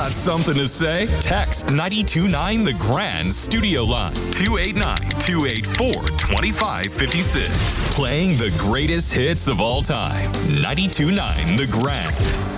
Got something to say? Text 929 The Grand Studio Line 289-284-2556. Playing the greatest hits of all time. 929 The Grand.